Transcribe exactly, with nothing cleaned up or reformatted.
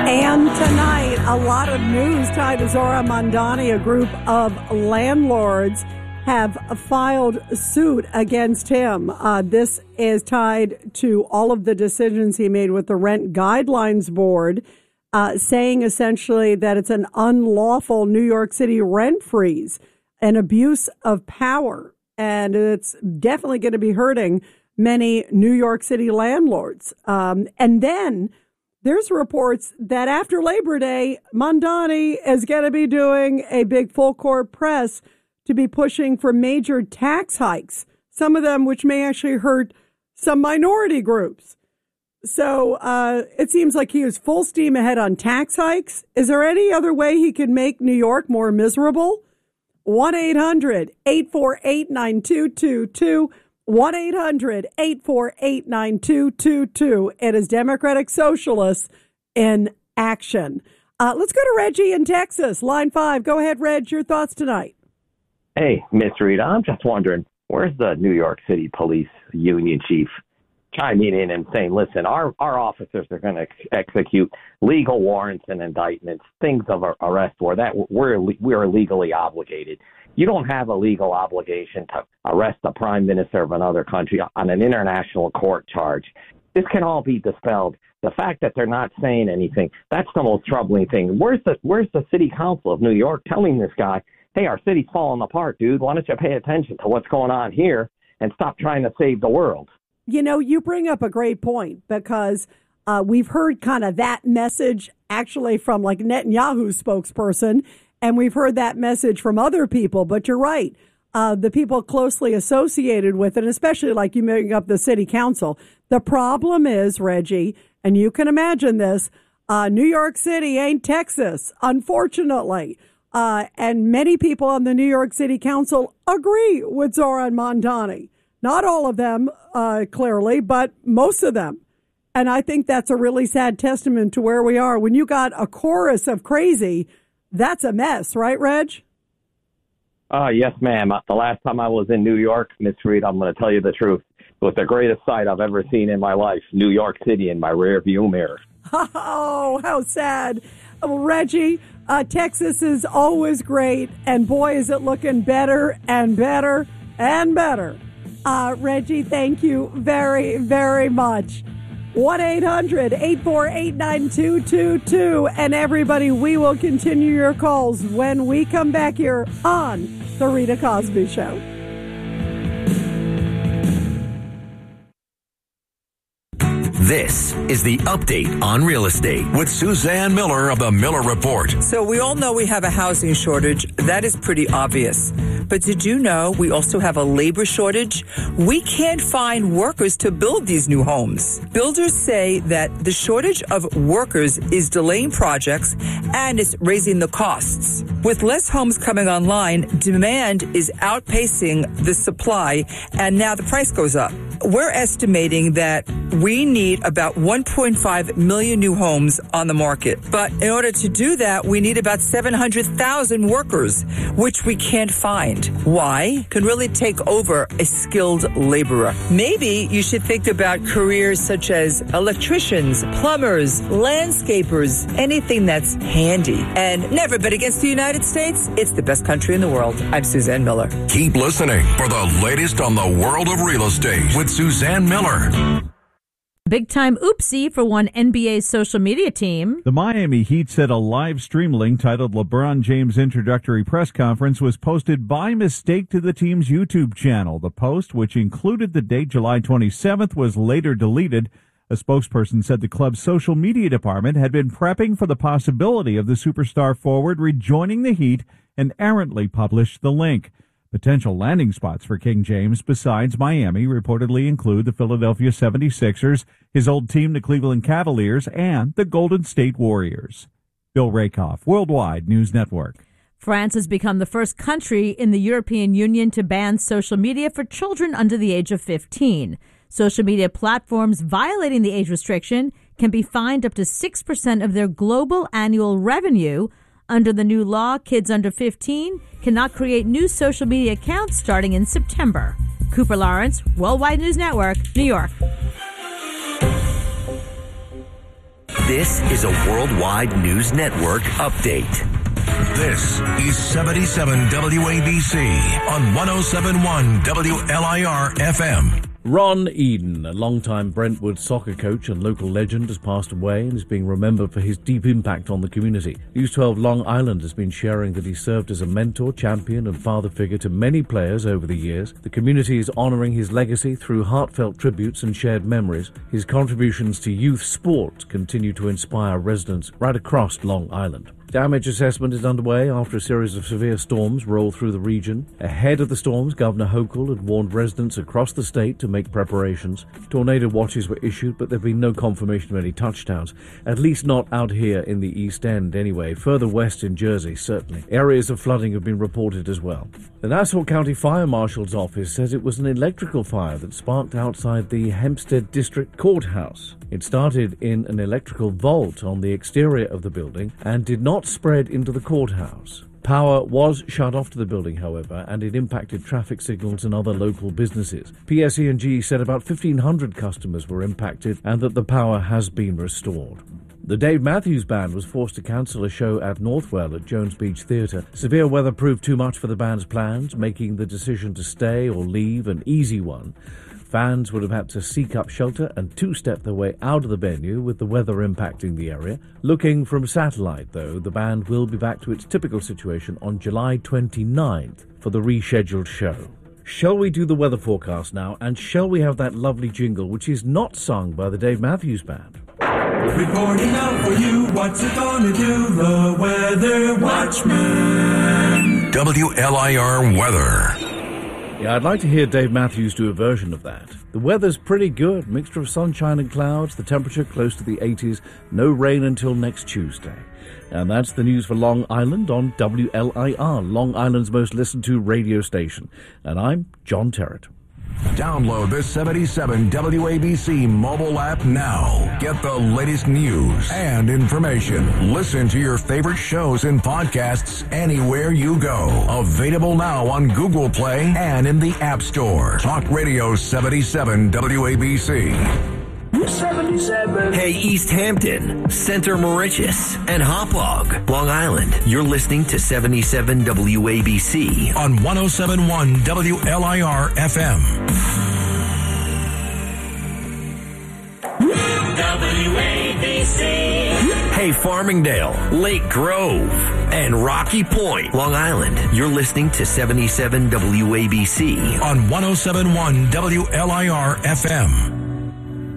And tonight, a lot of news tied to Zohran Mamdani. A group of landlords have filed suit against him. Uh, this is tied to all of the decisions he made with the Rent Guidelines Board, uh, saying essentially that it's an unlawful New York City rent freeze, an abuse of power, and it's definitely going to be hurting many New York City landlords. Um, and then there's reports that after Labor Day, Mamdani is going to be doing a big full court press to be pushing for major tax hikes, some of them which may actually hurt some minority groups. So uh, it seems like he is full steam ahead on tax hikes. Is there any other way he could make New York more miserable? one eight hundred eight four eight nine two two two. one eight hundred eight four eight nine two two two. It is Democratic Socialists in action. Uh, let's go to Reggie in Texas, line five. Go ahead, Reg, your thoughts tonight. Hey, Miss Rita, I'm just wondering, where's the New York City Police Union chief chiming in and saying, listen, our, our officers are going to ex- execute legal warrants and indictments, things of arrest for that we're, we're legally obligated. You don't have a legal obligation to arrest the prime minister of another country on an international court charge. This can all be dispelled. The fact that they're not saying anything, that's the most troubling thing. Where's the where's the city council of New York telling this guy, hey, our city's falling apart, dude. Why don't you pay attention to what's going on here and stop trying to save the world? You know, you bring up a great point because uh, we've heard kind of that message actually from like Netanyahu's spokesperson. And we've heard that message from other people, but you're right. Uh, the people closely associated with it, especially like you bring up the city council. The problem is, Reggie, and you can imagine this, uh, New York City ain't Texas, unfortunately. Uh, and many people on the New York City Council agree with Zohran Mamdani. Not all of them, uh, clearly, but most of them. And I think that's a really sad testament to where we are. When you got a chorus of crazy, that's a mess, right, Reg? Uh, yes, ma'am. The last time I was in New York, Miss Reed, I'm going to tell you the truth. It was the greatest sight I've ever seen in my life, New York City in my rear view mirror. Oh, how sad. Well, Reggie, uh, Texas is always great, and boy, is it looking better and better and better. Uh, Reggie, thank you very, very much. one eight hundred eight four eight nine two two two. And everybody, we will continue your calls when we come back here on The Rita Cosby Show. This is the Update on Real Estate with Suzanne Miller of the Miller Report. So we all know we have a housing shortage. That is pretty obvious. But did you know we also have a labor shortage? We can't find workers to build these new homes. Builders say that the shortage of workers is delaying projects and it's raising the costs. With less homes coming online, demand is outpacing the supply, and now the price goes up. We're estimating that we need about one point five million new homes on the market. But in order to do that, we need about seven hundred thousand workers, which we can't find. Why? Can really take over a skilled laborer. Maybe you should think about careers such as electricians, plumbers, landscapers, anything that's handy. And never bet against the United States. It's the best country in the world. I'm Suzanne Miller. Keep listening for the latest on the world of real estate with Suzanne Miller. Big time oopsie for one N B A social media team. The Miami Heat said a live stream link titled LeBron James Introductory Press Conference was posted by mistake to the team's YouTube channel. The post, which included the date July twenty-seventh, was later deleted. A spokesperson said the club's social media department had been prepping for the possibility of the superstar forward rejoining the Heat and errantly published the link. Potential landing spots for King James besides Miami reportedly include the Philadelphia seventy-sixers, his old team, the Cleveland Cavaliers, and the Golden State Warriors. Bill Rakoff, Worldwide News Network. France has become the first country in the European Union to ban social media for children under the age of fifteen. Social media platforms violating the age restriction can be fined up to six percent of their global annual revenue. Under the new law, kids under fifteen cannot create new social media accounts starting in September. Cooper Lawrence, Worldwide News Network, New York. This is a Worldwide News Network update. This is seventy-seven W A B C on one oh seven point one W L I R F M. Ron Eden, a longtime Brentwood soccer coach and local legend, has passed away and is being remembered for his deep impact on the community. News twelve Long Island has been sharing that he served as a mentor, champion and father figure to many players over the years. The community is honouring his legacy through heartfelt tributes and shared memories. His contributions to youth sport continue to inspire residents right across Long Island. Damage assessment is underway after a series of severe storms rolled through the region. Ahead of the storms, Governor Hochul had warned residents across the state to make preparations. Tornado watches were issued, but there have been no confirmation of any touchdowns, at least not out here in the East End anyway. Further west in Jersey, certainly. Areas of flooding have been reported as well. The Nassau County Fire Marshal's office says it was an electrical fire that sparked outside the Hempstead District Courthouse. It started in an electrical vault on the exterior of the building and did not spread into the courthouse. Power was shut off to the building, however, and it impacted traffic signals and other local businesses. P S E and G said about fifteen hundred customers were impacted and that the power has been restored. The Dave Matthews Band was forced to cancel a show at Northwell at Jones Beach Theatre. Severe weather proved too much for the band's plans, making the decision to stay or leave an easy one. Fans would have had to seek up shelter and two-step their way out of the venue with the weather impacting the area. Looking from satellite, though, the band will be back to its typical situation on July twenty-ninth for the rescheduled show. Shall we do the weather forecast now, and shall we have that lovely jingle which is not sung by the Dave Matthews Band? Reporting out for you, what's it gonna do? The Weather Watchman. W L I R weather. Yeah, I'd like to hear Dave Matthews do a version of that. The weather's pretty good. Mixture of sunshine and clouds. The temperature close to the eighties. No rain until next Tuesday. And that's the news for Long Island on W L I R, Long Island's most listened to radio station. And I'm John Terrett. Download the seventy-seven W A B C mobile app now. Get the latest news and information. Listen to your favorite shows and podcasts anywhere you go. Available now on Google Play and in the App Store. Talk Radio seventy-seven W A B C. seventy-seven. Hey, East Hampton, Center Mauritius, and Hauppauge, Long Island. You're listening to seventy-seven W A B C on one oh seven point one W L I R F M. W A B C. Hey, Farmingdale, Lake Grove, and Rocky Point, Long Island. You're listening to seventy-seven W A B C on one oh seven point one W L I R F M.